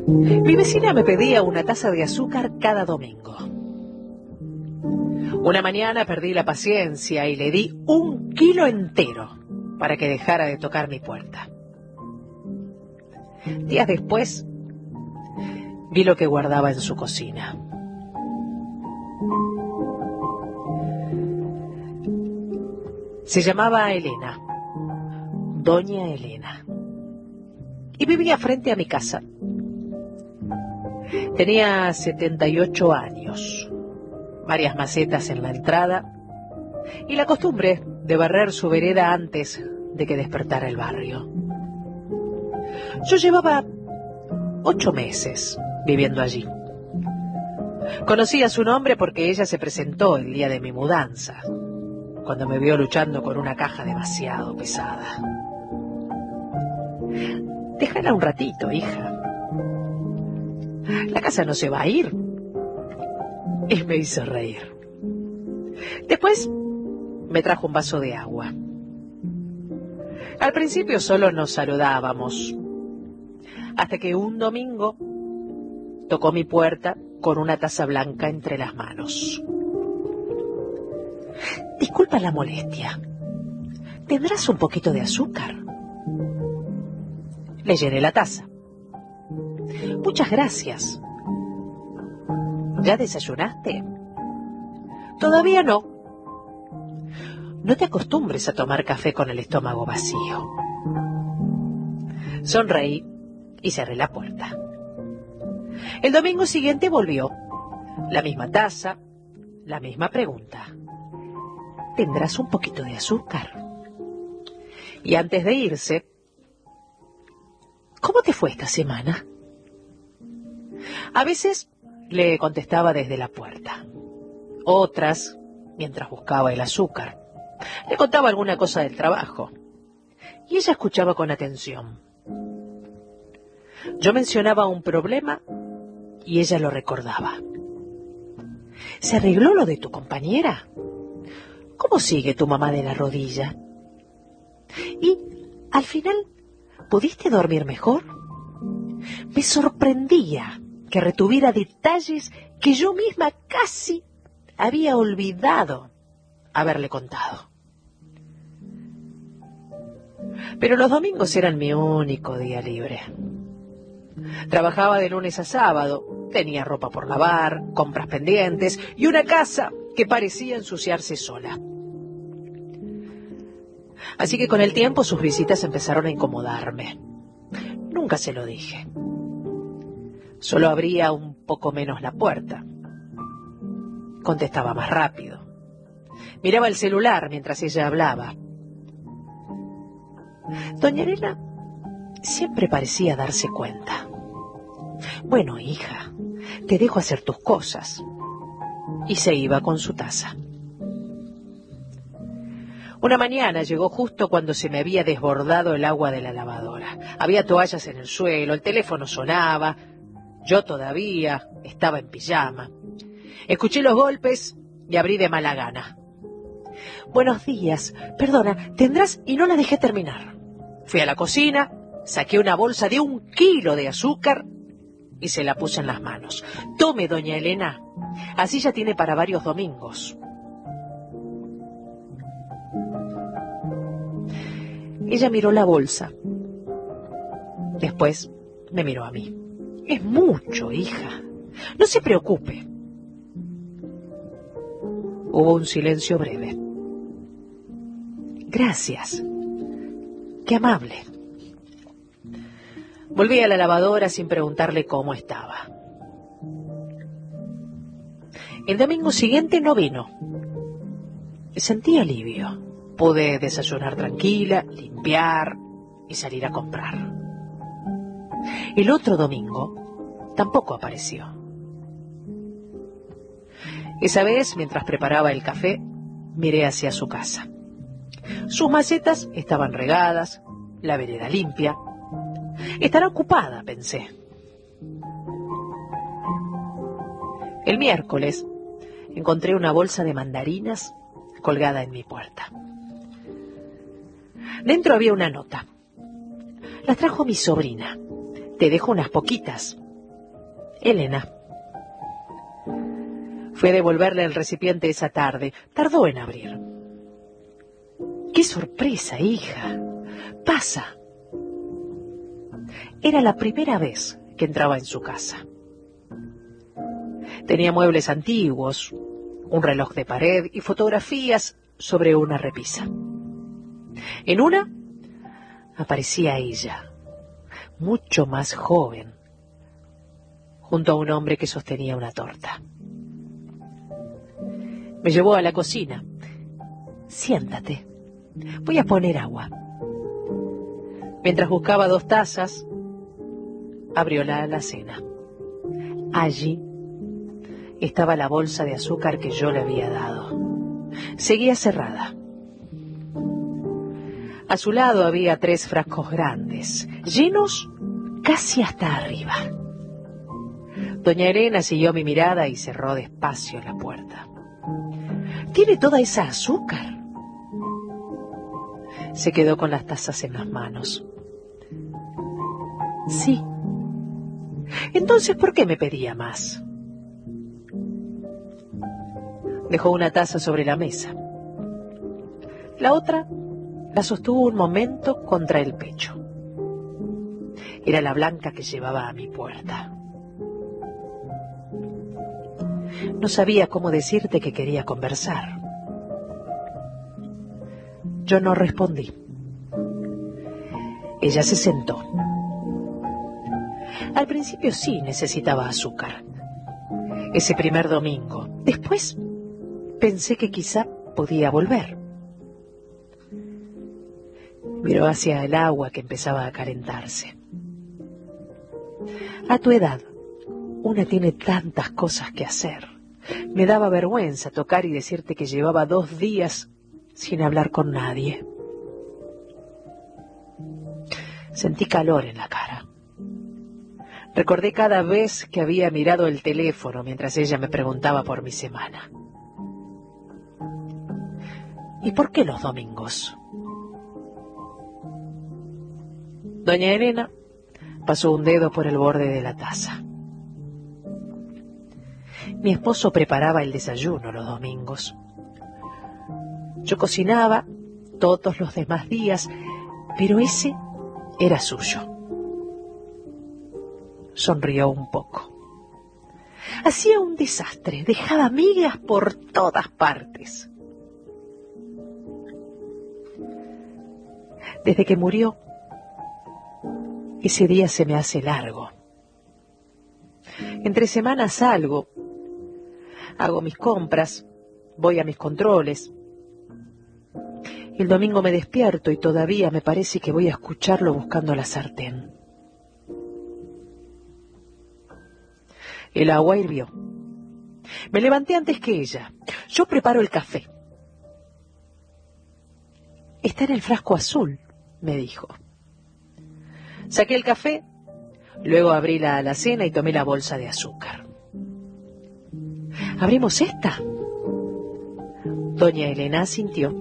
Mi vecina me pedía una taza de azúcar cada domingo. Una mañana perdí la paciencia y le di 1 kilo entero para que dejara de tocar mi puerta. Días después, vi lo que guardaba en su cocina. Se llamaba Elena, Doña Elena, y vivía frente a mi casa. Tenía 78 años, varias macetas en la entrada y la costumbre de barrer su vereda antes de que despertara el barrio. Yo llevaba 8 meses viviendo allí. Conocí a su nombre porque ella se presentó el día de mi mudanza, cuando me vio luchando con una caja demasiado pesada. Déjala un ratito, hija. La casa no se va a ir. Y me hizo reír. Después me trajo un vaso de agua. Al principio solo nos saludábamos, hasta que un domingo tocó mi puerta con una taza blanca entre las manos. Disculpa la molestia. ¿Tendrás un poquito de azúcar? Le llené la taza. Muchas gracias. ¿Ya desayunaste? Todavía no. No te acostumbres a tomar café con el estómago vacío. Sonreí y cerré la puerta. El domingo siguiente volvió. La misma taza, la misma pregunta. ¿Tendrás un poquito de azúcar? Y antes de irse, ¿cómo te fue esta semana? A veces le contestaba desde la puerta. Otras, mientras buscaba el azúcar, le contaba alguna cosa del trabajo. Y ella escuchaba con atención. Yo mencionaba un problema y ella lo recordaba. ¿Se arregló lo de tu compañera? ¿Cómo sigue tu mamá de la rodilla? Y, al final, ¿pudiste dormir mejor? Me sorprendía que retuviera detalles que yo misma casi había olvidado haberle contado. Pero los domingos eran mi único día libre. Trabajaba de lunes a sábado, tenía ropa por lavar, compras pendientes y una casa que parecía ensuciarse sola. Así que con el tiempo sus visitas empezaron a incomodarme. Nunca se lo dije. Solo abría un poco menos la puerta. Contestaba más rápido. Miraba el celular mientras ella hablaba. Doña Elena siempre parecía darse cuenta. Bueno, hija, te dejo hacer tus cosas. Y se iba con su taza. Una mañana llegó justo cuando se me había desbordado el agua de la lavadora. Había toallas en el suelo, el teléfono sonaba. Yo todavía estaba en pijama. Escuché los golpes y abrí de mala gana. Buenos días, perdona, ¿tendrás? Y no la dejé terminar. Fui a la cocina, saqué una bolsa de 1 kilo de azúcar y se la puse en las manos. Tome, doña Elena, así ya tiene para varios domingos. Ella miró la bolsa. Después me miró a mí. Es mucho, hija. No se preocupe. Hubo un silencio breve. Gracias. Qué amable. Volví a la lavadora sin preguntarle cómo estaba. El domingo siguiente no vino. Sentí alivio. Pude desayunar tranquila, limpiar y salir a comprar. El otro domingo tampoco apareció. Esa vez, mientras preparaba el café, miré hacia su casa. Sus macetas estaban regadas, la vereda limpia. Estará ocupada, pensé. El miércoles encontré una bolsa de mandarinas colgada en mi puerta. Dentro había una nota. La trajo mi sobrina. Te dejo unas poquitas. Elena. Fui a devolverle el recipiente esa tarde. Tardó en abrir. ¡Qué sorpresa, hija! Pasa. Era la primera vez que entraba en su casa. Tenía muebles antiguos, un reloj de pared y fotografías sobre una repisa. En una aparecía ella, mucho más joven, junto a un hombre que sostenía una torta. Me llevó a la cocina. Siéntate, voy a poner agua. Mientras buscaba 2 tazas, abrió la alacena. Allí estaba la bolsa de azúcar que yo le había dado. Seguía cerrada. A su lado había 3 frascos grandes, llenos casi hasta arriba. Doña Elena siguió mi mirada y cerró despacio la puerta. ¿Tiene toda esa azúcar? Se quedó con las tazas en las manos. Sí. Entonces, ¿por qué me pedía más? Dejó una taza sobre la mesa. La otra la sostuvo un momento contra el pecho. Era la blanca que llevaba a mi puerta. No sabía cómo decirte que quería conversar. Yo no respondí. Ella se sentó. Al principio sí necesitaba azúcar. Ese primer domingo. Después pensé que quizá podía volver. Miró hacia el agua que empezaba a calentarse. A tu edad, una tiene tantas cosas que hacer. Me daba vergüenza tocar y decirte que llevaba 2 días sin hablar con nadie. Sentí calor en la cara. Recordé cada vez que había mirado el teléfono mientras ella me preguntaba por mi semana. ¿Y por qué los domingos? Doña Elena pasó un dedo por el borde de la taza. Mi esposo preparaba el desayuno los domingos. Yo cocinaba todos los demás días, pero ese era suyo. Sonrió un poco. Hacía un desastre, dejaba migas por todas partes. Desde que murió, ese día se me hace largo. Entre semanas salgo, hago mis compras, voy a mis controles. El domingo me despierto y todavía me parece que voy a escucharlo buscando la sartén. El agua hirvió. Me levanté antes que ella. Yo preparo el café. Está en el frasco azul, me dijo. Saqué el café, luego abrí la alacena y tomé la bolsa de azúcar. ¿Abrimos esta? Doña Elena asintió.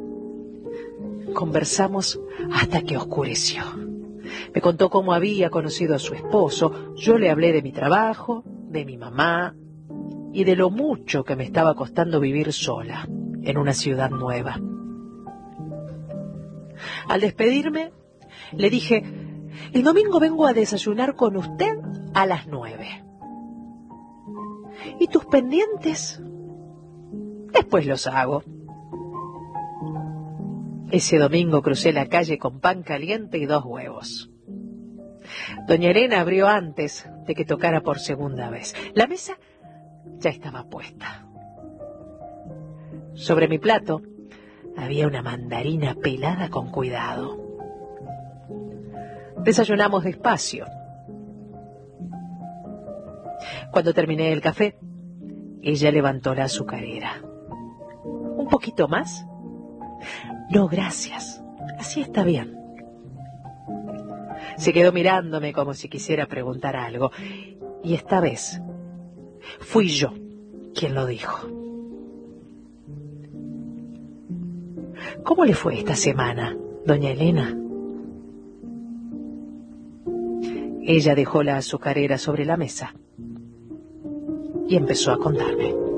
Conversamos hasta que oscureció. Me contó cómo había conocido a su esposo. Yo le hablé de mi trabajo, de mi mamá y de lo mucho que me estaba costando vivir sola en una ciudad nueva. Al despedirme, le dije: el domingo vengo a desayunar con usted a las 9. ¿Y tus pendientes? Después los hago. Ese domingo crucé la calle con pan caliente y 2 huevos. Doña Elena abrió antes de que tocara por segunda vez. La mesa ya estaba puesta. Sobre mi plato había una mandarina pelada con cuidado. Desayunamos despacio. Cuando terminé el café, ella levantó la azucarera. ¿Un poquito más? No, gracias. Así está bien. Se quedó mirándome como si quisiera preguntar algo. Y esta vez fui yo quien lo dijo. ¿Cómo le fue esta semana, doña Elena? Ella dejó la azucarera sobre la mesa. y empezó a contarme.